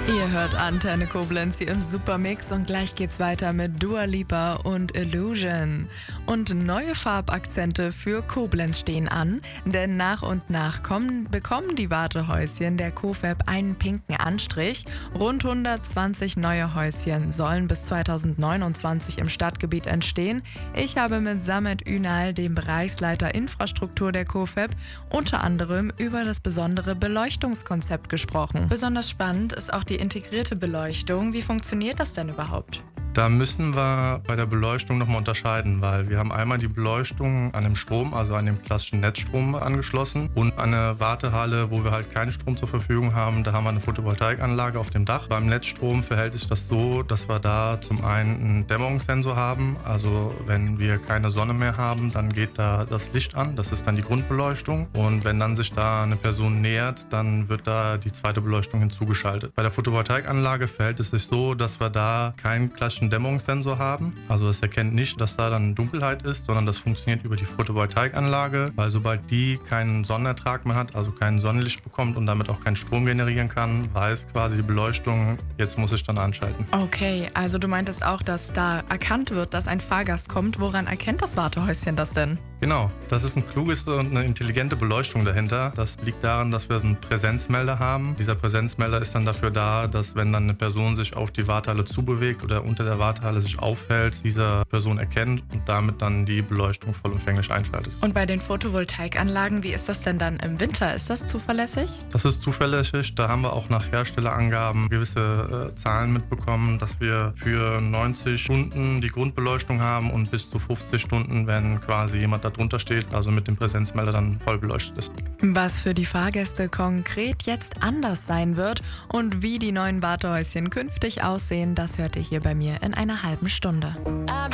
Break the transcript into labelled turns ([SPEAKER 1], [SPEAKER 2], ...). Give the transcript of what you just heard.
[SPEAKER 1] Ihr hört Antenne Koblenz hier im Supermix und gleich geht's weiter mit Dua Lipa und Illusion. Und neue Farbakzente für Koblenz stehen an, denn nach und nach bekommen die Wartehäuschen der COFAB einen pinken Anstrich. Rund 120 neue Häuschen sollen bis 2029 im Stadtgebiet entstehen. Ich habe mit Samet Ünal, dem Bereichsleiter Infrastruktur der COFAB, unter anderem über das besondere Beleuchtungskonzept gesprochen. Besonders spannend ist auch die integrierte Beleuchtung. Wie funktioniert das denn überhaupt?
[SPEAKER 2] Da müssen wir bei der Beleuchtung nochmal unterscheiden, weil wir haben einmal die Beleuchtung an dem Strom, also an dem klassischen Netzstrom angeschlossen und eine Wartehalle, wo wir halt keinen Strom zur Verfügung haben. Da haben wir eine Photovoltaikanlage auf dem Dach. Beim Netzstrom verhält sich das so, dass wir da zum einen einen Dämmerungssensor haben. Also wenn wir keine Sonne mehr haben, dann geht da das Licht an. Das ist dann die Grundbeleuchtung. Und wenn dann sich da eine Person nähert, dann wird da die zweite Beleuchtung hinzugeschaltet. Bei der Photovoltaikanlage verhält es sich so, dass wir da keinen klassischen Dämmerungssensor haben. Also es erkennt nicht, dass da dann Dunkelheit ist, sondern das funktioniert über die Photovoltaikanlage, weil sobald die keinen Sonnenertrag mehr hat, also kein Sonnenlicht bekommt und damit auch keinen Strom generieren kann, weiß quasi die Beleuchtung, jetzt muss ich dann anschalten.
[SPEAKER 1] Okay, also du meintest auch, dass da erkannt wird, dass ein Fahrgast kommt. Woran erkennt das Wartehäuschen das denn?
[SPEAKER 2] Genau, das ist ein kluges und eine intelligente Beleuchtung dahinter. Das liegt daran, dass wir einen Präsenzmelder haben. Dieser Präsenzmelder ist dann dafür da, dass wenn dann eine Person sich auf die Wartehalle zubewegt oder unter der Wartehalle sich aufhält, diese Person erkennt und damit dann die Beleuchtung vollumfänglich einschaltet.
[SPEAKER 1] Und bei den Photovoltaikanlagen, wie ist das denn dann im Winter? Ist das zuverlässig?
[SPEAKER 2] Das ist zuverlässig. Da haben wir auch nach Herstellerangaben gewisse Zahlen mitbekommen, dass wir für 90 Stunden die Grundbeleuchtung haben und bis zu 50 Stunden, wenn quasi jemand da drunter steht, also mit dem Präsenzmelder dann voll beleuchtet ist.
[SPEAKER 1] Was für die Fahrgäste konkret jetzt anders sein wird und wie die neuen Wartehäuschen künftig aussehen, das hört ihr hier bei mir in einer halben Stunde.